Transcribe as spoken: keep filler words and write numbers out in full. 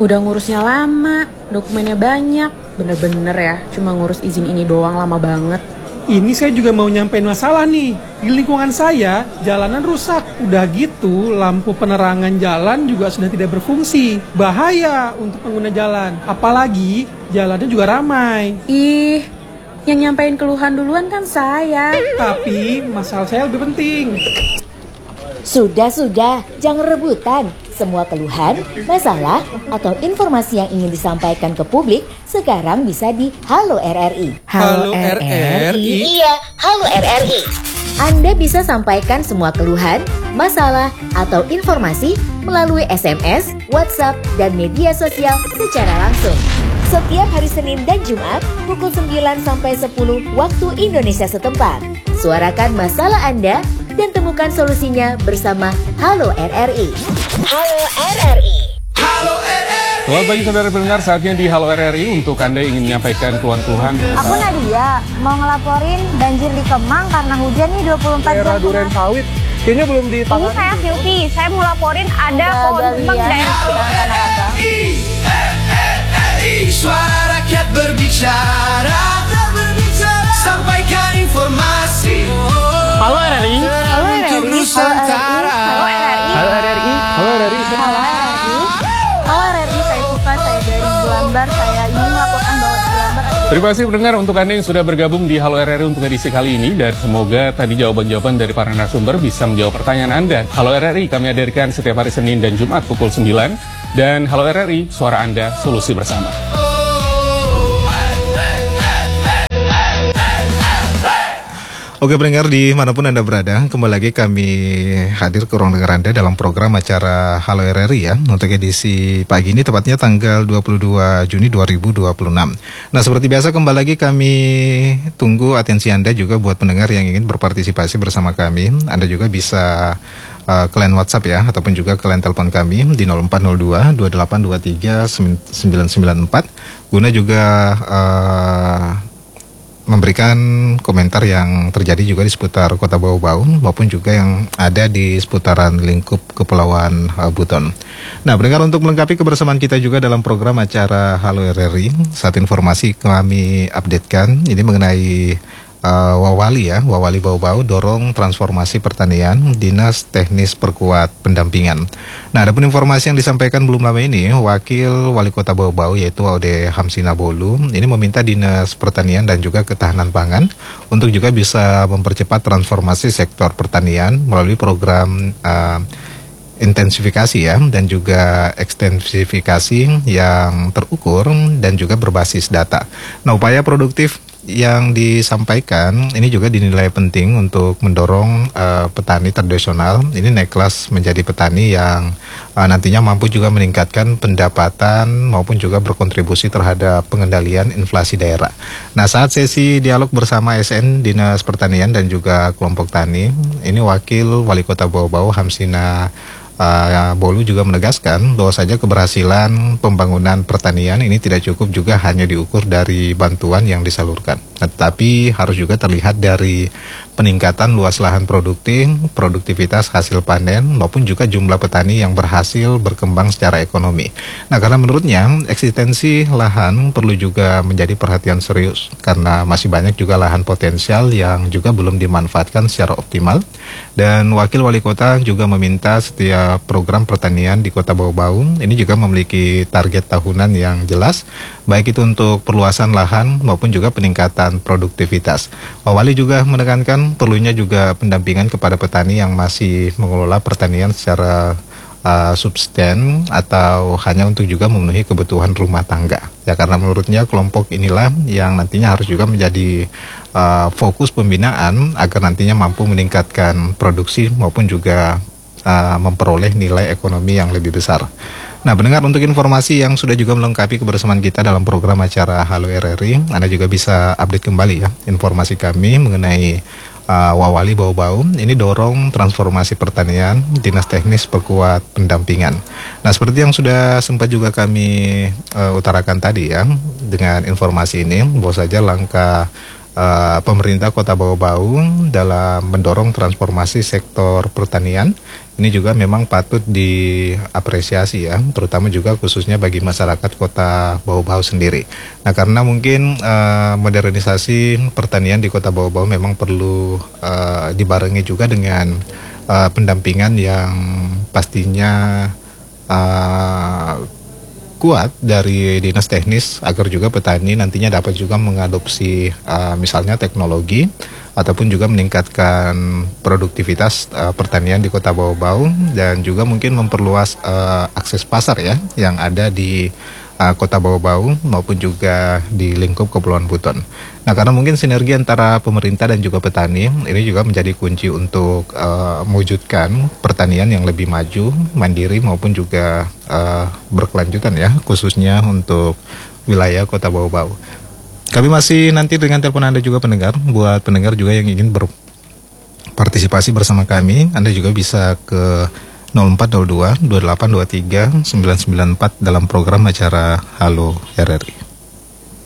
Udah ngurusnya lama, dokumennya banyak. Bener-bener ya, cuma ngurus izin ini doang lama banget. Ini saya juga mau nyampein masalah nih. Di lingkungan saya, jalanan rusak. Udah gitu, lampu penerangan jalan juga sudah tidak berfungsi. Bahaya untuk pengguna jalan. Apalagi, jalannya juga ramai. Ih, yang nyampein keluhan duluan kan saya. Tapi, masalah saya lebih penting. Sudah-sudah, jangan rebutan. Semua keluhan, masalah, atau informasi yang ingin disampaikan ke publik sekarang bisa di Halo R R I. Halo R R I? Iya, Halo R R I. Anda bisa sampaikan semua keluhan, masalah, atau informasi melalui S M S, WhatsApp, dan media sosial secara langsung. Setiap hari Senin dan Jumat pukul sembilan sampai sepuluh waktu Indonesia setempat. Suarakan masalah Anda dan temukan solusinya bersama Halo R R I. Halo R R I. Halo R R I. Selamat pagi saudara pendengar, saatnya di Halo R R I untuk Anda yang ingin menyampaikan keluhan-keluhan. Aku Nadia, mau ngelaporin banjir di Kemang karena hujan nih dua puluh empat jam. Daerah Duren Sawit, kayaknya belum ditangani. Ini saya Silvi, saya mau laporin ada pohon tumbang di daerah Suara rakyat berbicara, sampaikan informasi. Halo R R I. Halo R R I. Halo R R I. Halo R R I. Halo R R I. Halo R R I. Halo R R I, saya Suka, saya dari Jelambar. Saya ingin melaporkan bahwa di Jelambar ada... Terima kasih pendengar untuk Anda yang sudah bergabung di Halo R R I untuk edisi kali ini. Dan semoga tadi jawaban-jawaban dari para narasumber bisa menjawab pertanyaan Anda. Halo R R I kami hadirkan setiap hari Senin dan Jumat pukul sembilan. Dan Halo R R I, suara Anda, solusi bersama. Oke pendengar dimanapun Anda berada, kembali lagi kami hadir ke ruang dengar Anda dalam program acara Halo R R I ya. Untuk edisi pagi ini tepatnya tanggal dua puluh dua Juni dua ribu dua puluh enam. Nah seperti biasa kembali lagi kami tunggu atensi Anda juga buat pendengar yang ingin berpartisipasi bersama kami. Anda juga bisa uh, ke line WhatsApp ya, ataupun juga ke line telepon kami di nol empat nol dua dua delapan dua tiga sembilan sembilan empat. Guna juga uh, memberikan komentar yang terjadi juga di seputar Kota Bau-Bau maupun juga yang ada di seputaran lingkup Kepulauan uh, Buton. Nah, pendengar, untuk melengkapi kebersamaan kita juga dalam program acara Halo R R I, saat informasi kami updatekan ini mengenai Uh, Wawali ya, Wawali Bau-Bau dorong transformasi pertanian, Dinas Teknis perkuat pendampingan. Nah, adapun informasi yang disampaikan belum lama ini, Wakil Wali Kota Bau-Bau yaitu Aude Hamsina Bolu ini meminta Dinas Pertanian dan juga Ketahanan Pangan untuk juga bisa mempercepat transformasi sektor pertanian melalui program uh, intensifikasi ya dan juga ekstensifikasi yang terukur dan juga berbasis data. Nah, upaya produktif yang disampaikan ini juga dinilai penting untuk mendorong uh, petani tradisional ini naik kelas menjadi petani yang uh, nantinya mampu juga meningkatkan pendapatan maupun juga berkontribusi terhadap pengendalian inflasi daerah. Nah, saat sesi dialog bersama A S N Dinas Pertanian dan juga kelompok tani, ini Wakil Wali Kota Bau-Bau Hamsina Uh, Bolu juga menegaskan bahwa saja keberhasilan pembangunan pertanian ini tidak cukup juga hanya diukur dari bantuan yang disalurkan, tetapi harus juga terlihat dari peningkatan luas lahan produktif, produktivitas hasil panen maupun juga jumlah petani yang berhasil berkembang secara ekonomi. Nah, karena menurutnya eksistensi lahan perlu juga menjadi perhatian serius karena masih banyak juga lahan potensial yang juga belum dimanfaatkan secara optimal. Dan Wakil Wali Kota juga meminta setiap program pertanian di Kota Bau-Bau ini juga memiliki target tahunan yang jelas, baik itu untuk perluasan lahan maupun juga peningkatan produktivitas. Wali juga menekankan perlunya juga pendampingan kepada petani yang masih mengelola pertanian secara uh, subsisten atau hanya untuk juga memenuhi kebutuhan rumah tangga. Ya, karena menurutnya kelompok inilah yang nantinya harus juga menjadi uh, fokus pembinaan agar nantinya mampu meningkatkan produksi maupun juga uh, memperoleh nilai ekonomi yang lebih besar. Nah, pendengar, untuk informasi yang sudah juga melengkapi kebersamaan kita dalam program acara Halo R R I, Anda juga bisa update kembali ya informasi kami mengenai uh, Wawali Bau-Bau ini dorong transformasi pertanian, Dinas Teknis perkuat pendampingan. Nah, seperti yang sudah sempat juga kami uh, utarakan tadi ya, dengan informasi ini bahwa saja langkah uh, pemerintah Kota Bau-Bau dalam mendorong transformasi sektor pertanian. Ini juga memang patut diapresiasi ya, terutama juga khususnya bagi masyarakat Kota Bau-Bau sendiri. Nah, karena mungkin uh, modernisasi pertanian di Kota Bau-Bau memang perlu uh, dibarengi juga dengan uh, pendampingan yang pastinya uh, kuat dari dinas teknis agar juga petani nantinya dapat juga mengadopsi uh, misalnya teknologi ataupun juga meningkatkan produktivitas uh, pertanian di Kota Bau-Bau dan juga mungkin memperluas uh, akses pasar ya yang ada di uh, Kota Bau-Bau maupun juga di lingkup Kepulauan Buton. Nah, karena mungkin sinergi antara pemerintah dan juga petani ini juga menjadi kunci untuk uh, mewujudkan pertanian yang lebih maju, mandiri maupun juga uh, berkelanjutan ya, khususnya untuk wilayah Kota Bau-Bau. Kami masih nanti dengan telepon Anda juga pendengar, buat pendengar juga yang ingin berpartisipasi bersama kami, Anda juga bisa ke nol empat nol dua dua delapan dua tiga sembilan sembilan empat dalam program acara Halo R R I.